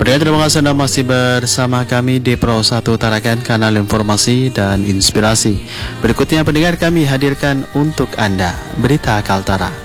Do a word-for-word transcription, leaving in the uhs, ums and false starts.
Pendengar, terima kasih Anda masih bersama kami di Pro satu Tarakan, kanal informasi dan inspirasi. Berikutnya pendengar, kami hadirkan untuk Anda Berita Kaltara.